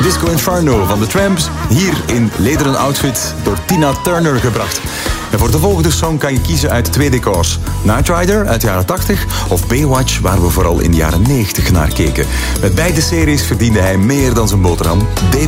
Disco Inferno van The Tramps, hier in lederen outfit door Tina Turner gebracht. En voor de volgende song kan je kiezen uit 2 decors. Knight Rider uit de jaren 80 of Baywatch, waar we vooral in de jaren 90 naar keken. Met beide series verdiende hij meer dan zijn boterham.